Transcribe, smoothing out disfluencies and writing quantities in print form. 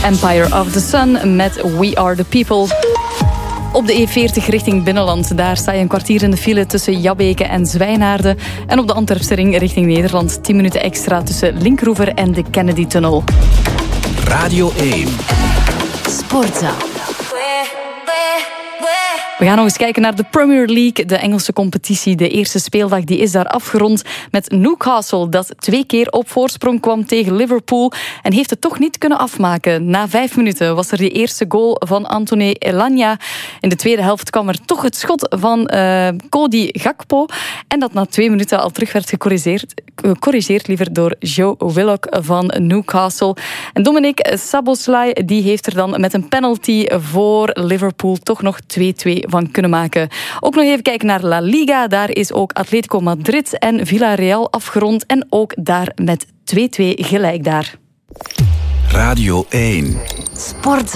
Empire of the Sun met We Are the People. Op de E40 richting Binnenland, daar sta je een kwartier in de file tussen Jabbeke en Zwijnaarden. En op de Antwerpse ring richting Nederland 10 minuten extra tussen Linkroever en de Kennedy-tunnel. Radio 1. Sportza. We gaan nog eens kijken naar de Premier League, de Engelse competitie. De eerste speeldag die is daar afgerond met Newcastle, dat 2 keer op voorsprong kwam tegen Liverpool en heeft het toch niet kunnen afmaken. Na 5 minuten was er die eerste goal van Anthony Elanga. In de tweede helft kwam er toch het schot van Cody Gakpo en dat na 2 minuten al terug werd gecorrigeerd door Joe Willock van Newcastle. En Dominic Szoboszlai die heeft er dan met een penalty voor Liverpool toch nog 2-2 van kunnen maken. Ook nog even kijken naar La Liga. Daar is ook Atletico Madrid en Villarreal afgerond. En ook daar met 2-2 gelijk daar. Radio 1. Sport.